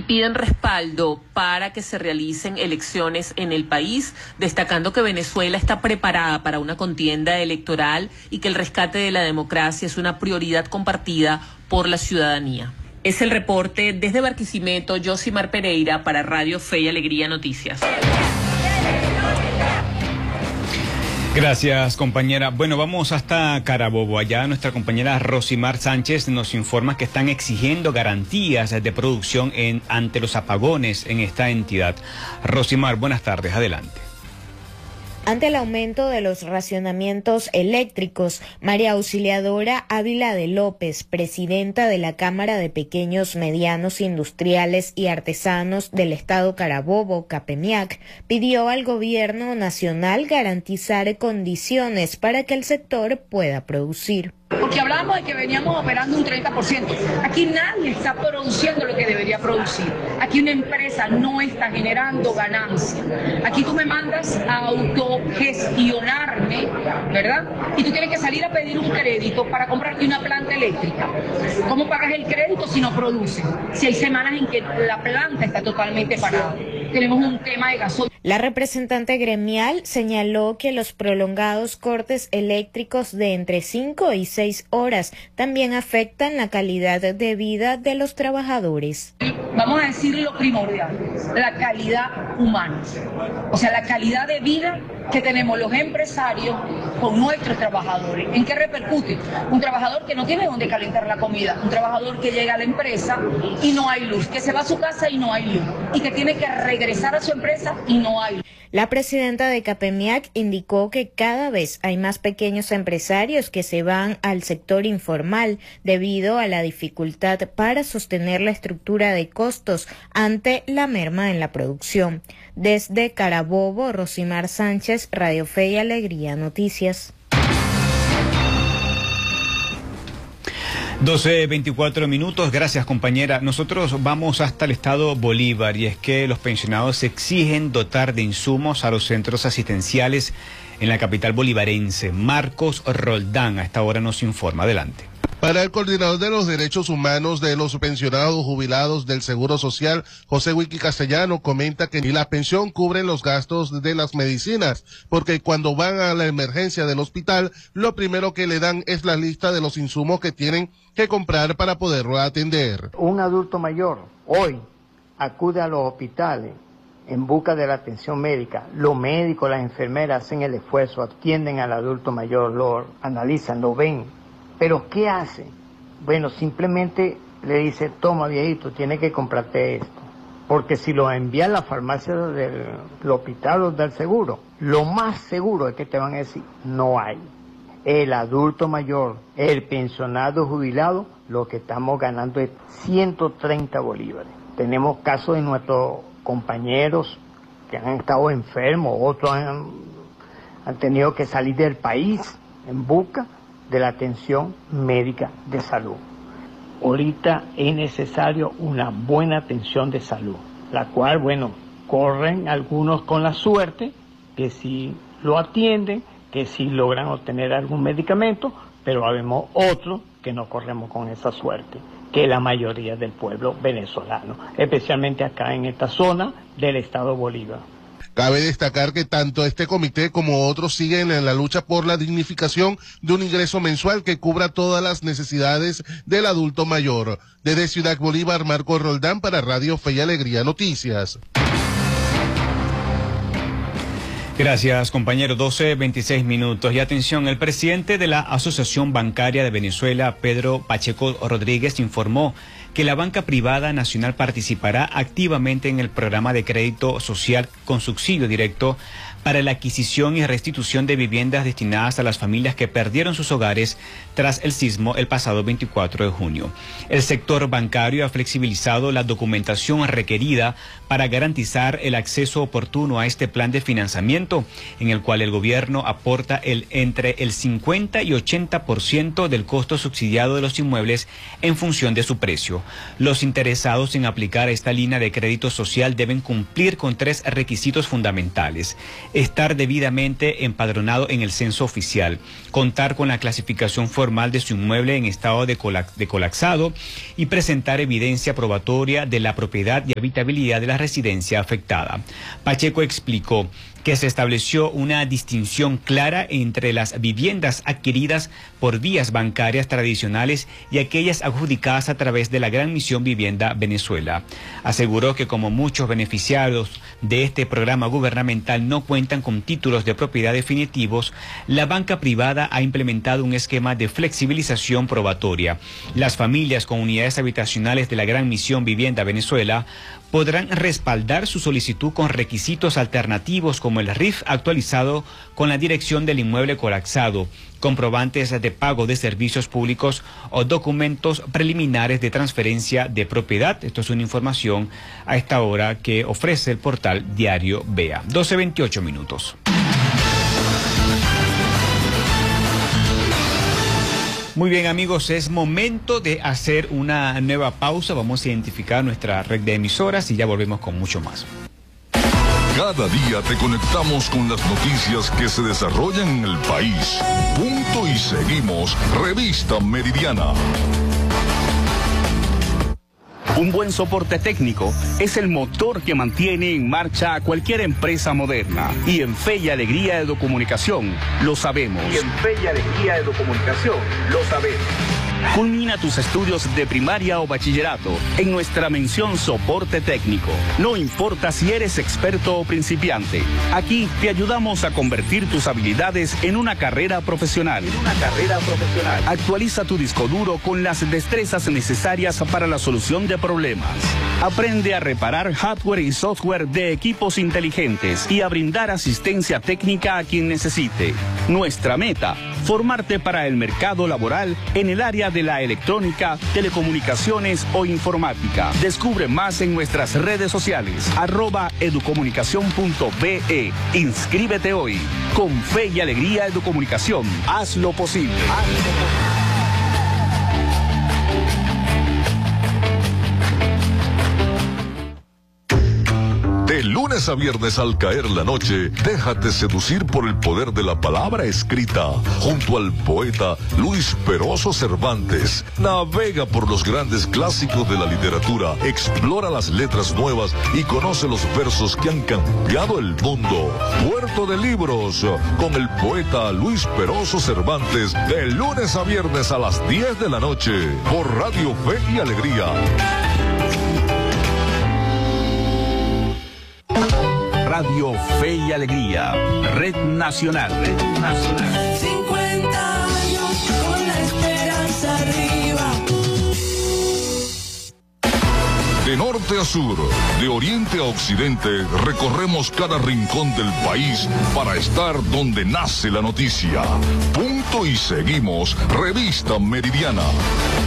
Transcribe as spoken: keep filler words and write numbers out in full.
piden respaldo para que se realicen elecciones en el país, destacando que Venezuela está preparada para una contienda electoral y que el rescate de la democracia es una prioridad compartida por la ciudadanía. Es el reporte desde Barquisimeto, Josimar Pereira para Radio Fe y Alegría Noticias. Gracias, compañera. Bueno, vamos hasta Carabobo. Allá nuestra compañera Rosimar Sánchez nos informa que están exigiendo garantías de producción en, ante los apagones en esta entidad. Rosimar, buenas tardes, adelante. Ante el aumento de los racionamientos eléctricos, María Auxiliadora Ávila de López, presidenta de la Cámara de Pequeños, Medianos Industriales y Artesanos del Estado Carabobo, CAPEMIAC, pidió al gobierno nacional garantizar condiciones para que el sector pueda producir. Porque hablábamos de que veníamos operando un treinta por ciento. Aquí nadie está produciendo lo que debería producir. Aquí una empresa no está generando ganancia. Aquí tú me mandas a autogestionarme, ¿verdad? Y tú tienes que salir a pedir un crédito para comprarte una planta eléctrica. ¿Cómo pagas el crédito si no produces? Si hay semanas en que la planta está totalmente parada. Tenemos un tema de gasoil. La representante gremial señaló que los prolongados cortes eléctricos de entre cinco y seis horas también afectan la calidad de vida de los trabajadores. Vamos a decir lo primordial, la calidad humana, o sea, la calidad de vida que tenemos los empresarios con nuestros trabajadores. ¿En qué repercute? Un trabajador que no tiene dónde calentar la comida, un trabajador que llega a la empresa y no hay luz, que se va a su casa y no hay luz, y que tiene que regresar a su empresa y no hay luz. La presidenta de CAPEMIAC indicó que cada vez hay más pequeños empresarios que se van al sector informal debido a la dificultad para sostener la estructura de costos ante la merma en la producción. Desde Carabobo, Rosimar Sánchez, Radio Fe y Alegría Noticias. doce veinticuatro minutos, gracias compañera. Nosotros vamos hasta el estado Bolívar y es que los pensionados exigen dotar de insumos a los centros asistenciales en la capital bolivarense. Marcos Roldán a esta hora nos informa, adelante. Para el coordinador de los derechos humanos de los pensionados jubilados del Seguro Social, José Wiki Castellano, comenta que ni la pensión cubre los gastos de las medicinas, porque cuando van a la emergencia del hospital, lo primero que le dan es la lista de los insumos que tienen que comprar para poderlo atender. Un adulto mayor hoy acude a los hospitales en busca de la atención médica. Los médicos, las enfermeras hacen el esfuerzo, atienden al adulto mayor, lo analizan, lo ven. ¿Pero qué hace? Bueno, simplemente le dice, toma viejito, tiene que comprarte esto. Porque si lo envía a la farmacia del, del hospital o del seguro, lo más seguro es que te van a decir, no hay. El adulto mayor, el pensionado jubilado, lo que estamos ganando es ciento treinta bolívares. Tenemos casos de nuestros compañeros que han estado enfermos, otros han, han tenido que salir del país en busca de la atención médica de salud. Ahorita es necesario una buena atención de salud, la cual, bueno, corren algunos con la suerte que si lo atienden, que si logran obtener algún medicamento, pero habemos otros que no corremos con esa suerte, que es la mayoría del pueblo venezolano, especialmente acá en esta zona del estado Bolívar. Cabe destacar que tanto este comité como otros siguen en la lucha por la dignificación de un ingreso mensual que cubra todas las necesidades del adulto mayor. Desde Ciudad Bolívar, Marco Roldán para Radio Fe y Alegría Noticias. Gracias, compañero. doce veintiséis minutos. Y atención, el presidente de la Asociación Bancaria de Venezuela, Pedro Pacheco Rodríguez, informó que la banca privada nacional participará activamente en el programa de crédito social con subsidio directo para la adquisición y restitución de viviendas destinadas a las familias que perdieron sus hogares tras el sismo el pasado veinticuatro de junio. El sector bancario ha flexibilizado la documentación requerida para garantizar el acceso oportuno a este plan de financiamiento, en el cual el gobierno aporta el, entre el cincuenta y ochenta por ciento del costo subsidiado de los inmuebles en función de su precio. Los interesados en aplicar esta línea de crédito social deben cumplir con tres requisitos fundamentales: estar debidamente empadronado en el censo oficial, contar con la clasificación formal de su inmueble en estado de, colax de colapsado y presentar evidencia probatoria de la propiedad y habitabilidad de la residencia afectada. Pacheco explicó que se estableció una distinción clara entre las viviendas adquiridas por vías bancarias tradicionales y aquellas adjudicadas a través de la Gran Misión Vivienda Venezuela. Aseguró que como muchos beneficiarios de este programa gubernamental no cuentan con títulos de propiedad definitivos, la banca privada ha implementado un esquema de flexibilización probatoria. Las familias con unidades habitacionales de la Gran Misión Vivienda Venezuela podrán respaldar su solicitud con requisitos alternativos como el R I F actualizado con la dirección del inmueble colapsado, comprobantes de pago de servicios públicos o documentos preliminares de transferencia de propiedad. Esto es una información a esta hora que ofrece el portal Diario Vea. doce veintiocho minutos. Muy bien, amigos, es momento de hacer una nueva pausa. Vamos a identificar nuestra red de emisoras y ya volvemos con mucho más. Cada día te conectamos con las noticias que se desarrollan en el país. Punto y seguimos. Revista Meridiana. Un buen soporte técnico es el motor que mantiene en marcha a cualquier empresa moderna. Y en Fe y Alegría Educomunicación lo sabemos. Y en Fe y Alegría Educomunicación lo sabemos. Culmina tus estudios de primaria o bachillerato en nuestra mención soporte técnico. No importa si eres experto o principiante, aquí te ayudamos a convertir tus habilidades en una carrera profesional. En una carrera profesional. Actualiza tu disco duro con las destrezas necesarias para la solución de problemas. Aprende a reparar hardware y software de equipos inteligentes y a brindar asistencia técnica a quien necesite. Nuestra meta, formarte para el mercado laboral en el área de la electrónica, telecomunicaciones o informática. Descubre más en nuestras redes sociales, arroba educomunicación punto be. Inscríbete hoy. Con Fe y Alegría Educomunicación, haz lo posible. Haz lo posible. De lunes a viernes al caer la noche, déjate seducir por el poder de la palabra escrita. Junto al poeta Luis Peroso Cervantes, navega por los grandes clásicos de la literatura, explora las letras nuevas y conoce los versos que han cambiado el mundo. Puerto de Libros, con el poeta Luis Peroso Cervantes, de lunes a viernes a las diez de la noche, por Radio Fe y Alegría. Radio Fe y Alegría, Red Nacional. Red Nacional. cincuenta años con la esperanza arriba. De norte a sur, de oriente a occidente, recorremos cada rincón del país para estar donde nace la noticia. Punto y seguimos. Revista Meridiana.